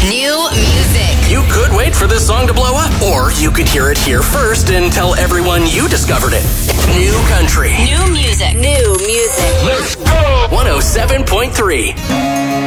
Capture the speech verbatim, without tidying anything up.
New music. You could wait for this song to blow up, or you could hear it here first and tell everyone you discovered it. New country. New music. New music. Let's go! one oh seven point three.